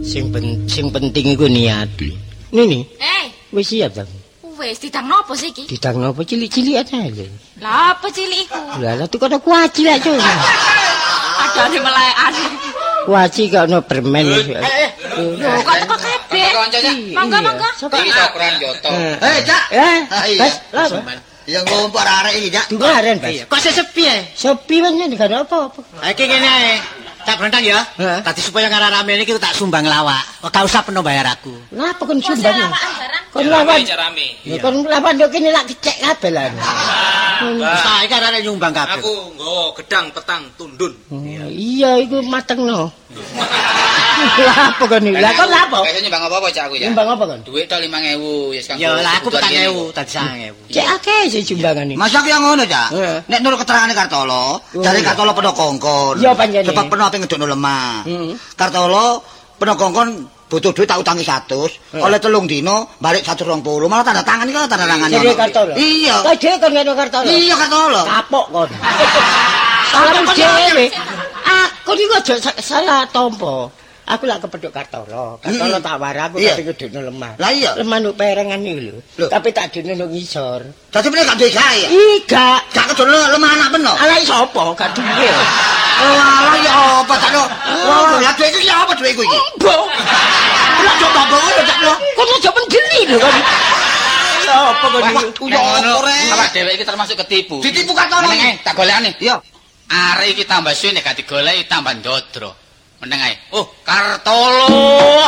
Sing penting iku niat. Nini. Wis siap ta? Wis didang nopo sih iki? Didang nopo cilik-cilik aja lho. Lah apa cilik iku? Lah tukono kuaci lak Cuk. Adane melekan. Kuaci kok ono permen. Lho kok teko kabeh. Mangga. Iki Sokran Joto. Cak. Bas, lha. Ya ngumpul arek iki, Cak. Kemarin, Bas. Kok sepi ya? Sepi men gak ada apa-apa. Iki ngene ae. Tak berendang ya. Tadi supaya ngarame iki tak sumbang lawak. Gak usah peno bayar aku. Napa kon sumbang? Kon lawan. Ya kon lawan yo kene lak kecek kabeh lah. Saiki arek nyumbang kabeh. Aku nggawa gedang petang tundun. Iya iku matengno. Lah apa kon iki? Lah kon lapo? Kayaknya nyumbang apa Cak aku ya? Nyumbang apa kon? Duit tok 5.000 wis kanggo. Ya lah aku 4.000 tadi 9.000. Cek akeh sih sumbangan iki. Masa ki ngono, Cak? Nek nurut keterangane Kartolo, dari Kartolo peno kongkon. Iya panjenengan. Sebab peno ape ngedokno lemah. Kartolo peno kongkon butuh duit tak utangi 100, oleh 3 dino balik 120. Malah tanda tangan iki tanda tangan. Jadi Kartolo. Iya. Lah dhewe kon ngene Kartolo. Iya Kartolo. Kapok kon. Salah dhewe. Aku iki aja salah tompo. Aku lak kepethuk Kartolo. Kartolo tak war aku tapi ngedukno lemah. Lah iya. Lemah nuk perengan iki lho. Tapi tak dene nang ngisor. Dadi meneh gak duwe gawe ya? Gak kedono lemah anak peno. Ala sapa gak duwe. Lah ya apa tak lo? Lah duwe iki apa duwe iki? Mbok. Lah coba bawa Cak lo. Kok aja mendeli lho kan. Apa kok waktu yo ore. Awak dhewe iki termasuk ketipu. Ditipu Kartolo. Tak golekane. Iya. Arek iki tambah suwe nek gak digoleki tambah ndodro. Meneng ae. Oh, Kartolo.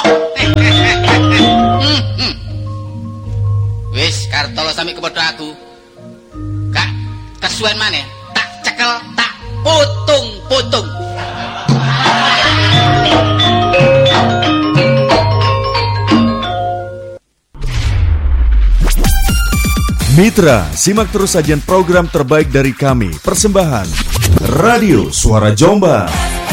Wis Kartolo sampe kepodo aku. Kak, kesuwen maneh. Tak cekel, tak putung-putung. Mitra, simak terus sajian program terbaik dari kami. Persembahan Radio Suara Jombang.